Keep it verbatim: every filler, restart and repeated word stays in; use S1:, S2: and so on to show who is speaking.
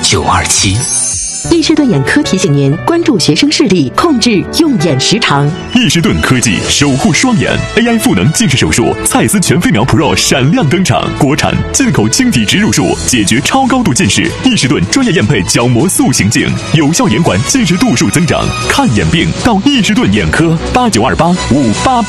S1: 九二七。
S2: 易士顿眼科提醒您关注学生视力，控制用眼时长。
S3: 易士顿科技守护双眼 ，A I 赋能近视手术，蔡司全飞秒 Pro 闪亮登场，国产进口晶体植入术，解决超高度近视。易士顿专业验配角膜塑形镜，有效延缓近视度数增长。看眼病到易士顿眼科，八九二八五八八。